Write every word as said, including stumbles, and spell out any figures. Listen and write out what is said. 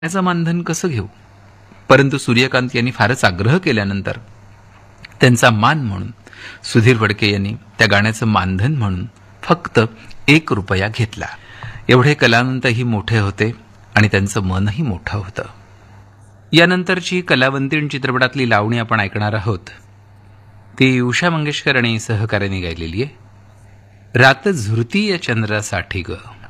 त्याचं मानधन कसं घेऊ? परंतु सूर्यकांत यांनी फारच आग्रह केल्यानंतर त्यांचा मान म्हणून सुधीर फडके यांनी त्या गाण्याचं मानधन म्हणून फक्त एक रुपया घेतला. एवढे कलावंतही मोठे होते आणि त्यांचं मनही मोठं होतं. यानंतरची कलावंतीण चित्रपटातली लावणी आपण ऐकणार आहोत. ती उषा मंगेशकर आणि सहकार्याने गायलेली आहे. रात झुरती या चंद्रासाठी ग.